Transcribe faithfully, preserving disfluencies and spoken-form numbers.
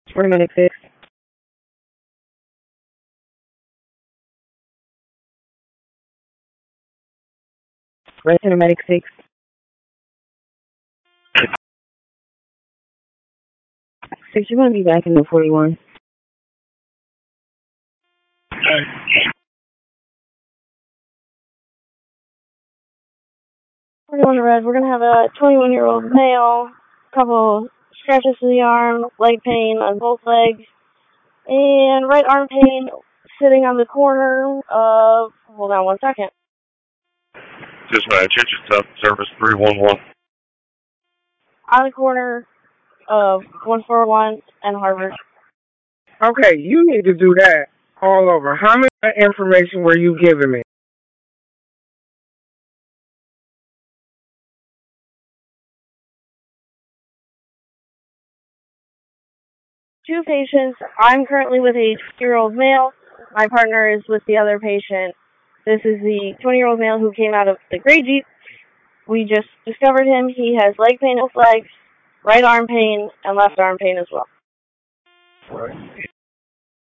Paramedic six. Red Paramedic six. Six, you're going to be back in the forty-one. forty-one red, we're going to have a twenty-one-year-old male, couple scratches to the arm, leg pain on both legs, and right arm pain sitting on the corner of, hold on one second. Dispatch, engine service three one one. On the corner of one forty-one and Harvard. Okay, you need to do that all over. How much information were you giving me? Two patients. I'm currently with a twenty-year-old male. My partner is with the other patient. This is the twenty-year-old male who came out of the gray Jeep. We just discovered him. He has leg pain in both legs, right arm pain, and left arm pain as well. Right.